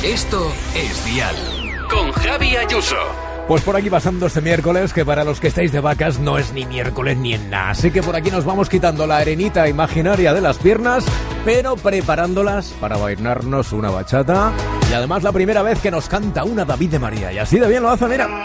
Esto es Dial. Con Javi Ayuso. Pues por aquí pasando este miércoles, que para los que estáis de vacas no es ni miércoles ni en nada. Así que por aquí nos vamos quitando la arenita imaginaria de las piernas, pero preparándolas para bailarnos una bachata. Y además la primera vez que nos canta una David de María. Y así de bien lo hace, mira.